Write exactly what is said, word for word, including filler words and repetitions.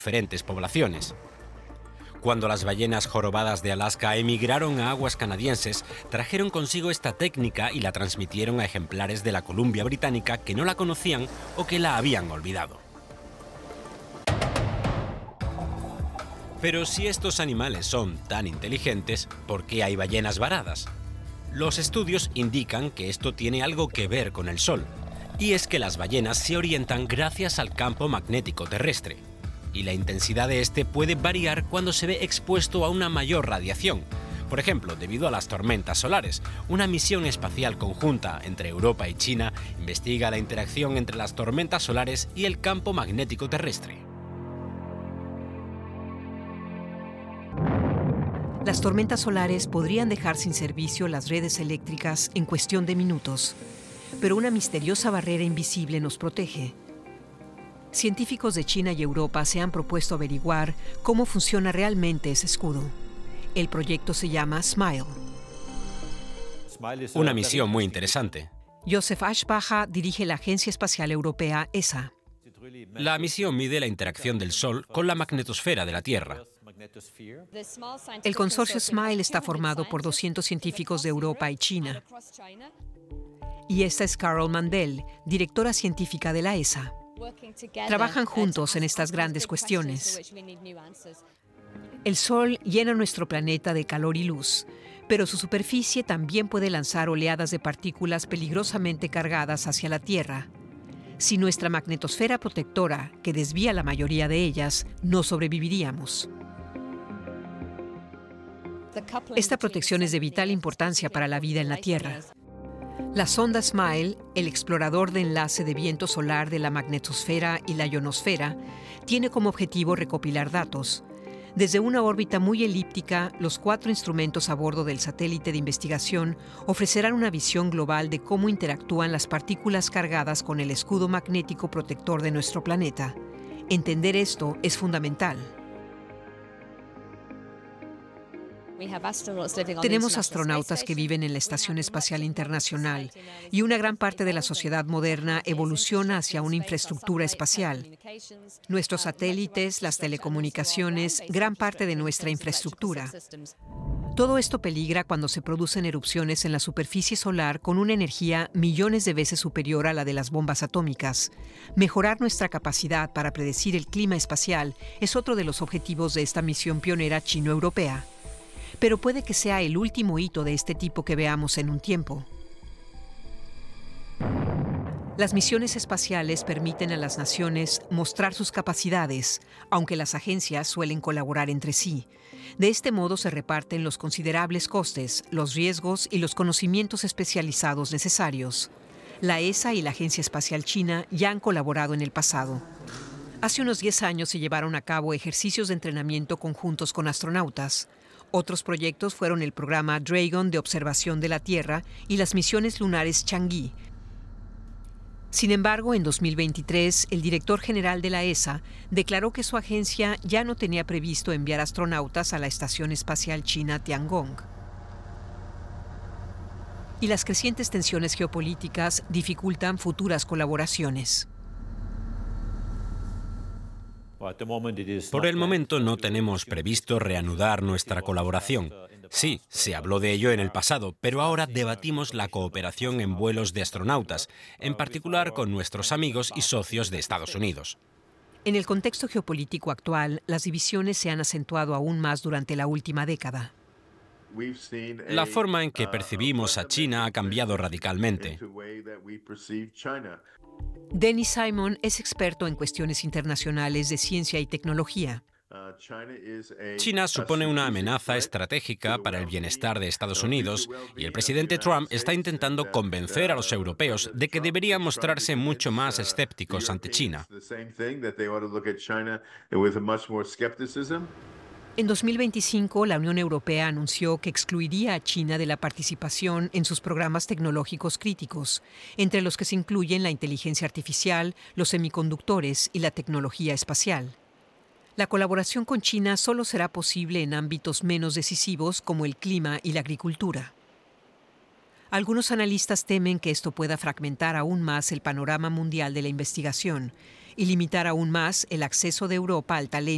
diferentes poblaciones. Cuando las ballenas jorobadas de Alaska emigraron a aguas canadienses, trajeron consigo esta técnica y la transmitieron a ejemplares de la Columbia Británica que no la conocían o que la habían olvidado. Pero si estos animales son tan inteligentes, ¿por qué hay ballenas varadas? Los estudios indican que esto tiene algo que ver con el Sol, y es que las ballenas se orientan gracias al campo magnético terrestre, y la intensidad de este puede variar cuando se ve expuesto a una mayor radiación, por ejemplo, debido a las tormentas solares. Una misión espacial conjunta entre Europa y China investiga la interacción entre las tormentas solares y el campo magnético terrestre. Las tormentas solares podrían dejar sin servicio las redes eléctricas en cuestión de minutos, pero una misteriosa barrera invisible nos protege. Científicos de China y Europa se han propuesto averiguar cómo funciona realmente ese escudo. El proyecto se llama SMILE. Una misión muy interesante. Joseph Aschbacher dirige la Agencia Espacial Europea E S A. La misión mide la interacción del Sol con la magnetosfera de la Tierra. El consorcio SMILE está formado por doscientos científicos de Europa y China. Y esta es Carol Mandel, directora científica de la E S A. Trabajan juntos en estas grandes cuestiones. El Sol llena nuestro planeta de calor y luz, pero su superficie también puede lanzar oleadas de partículas peligrosamente cargadas hacia la Tierra. Sin nuestra magnetosfera protectora, que desvía la mayoría de ellas, no sobreviviríamos. Esta protección es de vital importancia para la vida en la Tierra. La sonda SMILE, el explorador de enlace de viento solar de la magnetosfera y la ionosfera, tiene como objetivo recopilar datos. Desde una órbita muy elíptica, los cuatro instrumentos a bordo del satélite de investigación ofrecerán una visión global de cómo interactúan las partículas cargadas con el escudo magnético protector de nuestro planeta. Entender esto es fundamental. Tenemos astronautas que viven en la Estación Espacial Internacional y una gran parte de la sociedad moderna evoluciona hacia una infraestructura espacial. Nuestros satélites, las telecomunicaciones, gran parte de nuestra infraestructura. Todo esto peligra cuando se producen erupciones en la superficie solar con una energía millones de veces superior a la de las bombas atómicas. Mejorar nuestra capacidad para predecir el clima espacial es otro de los objetivos de esta misión pionera chino-europea. Pero puede que sea el último hito de este tipo que veamos en un tiempo. Las misiones espaciales permiten a las naciones mostrar sus capacidades, aunque las agencias suelen colaborar entre sí. De este modo se reparten los considerables costes, los riesgos y los conocimientos especializados necesarios. La E S A y la Agencia Espacial China ya han colaborado en el pasado. Hace unos diez años se llevaron a cabo ejercicios de entrenamiento conjuntos con astronautas. Otros proyectos fueron el programa Dragon de observación de la Tierra y las misiones lunares Chang'e. Sin embargo, en dos mil veintitrés, el director general de la E S A declaró que su agencia ya no tenía previsto enviar astronautas a la Estación Espacial China Tiangong. Y las crecientes tensiones geopolíticas dificultan futuras colaboraciones. Por el momento no tenemos previsto reanudar nuestra colaboración. Sí, se habló de ello en el pasado, pero ahora debatimos la cooperación en vuelos de astronautas, en particular con nuestros amigos y socios de Estados Unidos. En el contexto geopolítico actual, las divisiones se han acentuado aún más durante la última década. La forma en que percibimos a China ha cambiado radicalmente. Dennis Simon es experto en cuestiones internacionales de ciencia y tecnología. China supone una amenaza estratégica para el bienestar de Estados Unidos y el presidente Trump está intentando convencer a los europeos de que deberían mostrarse mucho más escépticos ante China. En dos mil veinticinco, la Unión Europea anunció que excluiría a China de la participación en sus programas tecnológicos críticos, entre los que se incluyen la inteligencia artificial, los semiconductores y la tecnología espacial. La colaboración con China solo será posible en ámbitos menos decisivos como el clima y la agricultura. Algunos analistas temen que esto pueda fragmentar aún más el panorama mundial de la investigación y limitar aún más el acceso de Europa al talento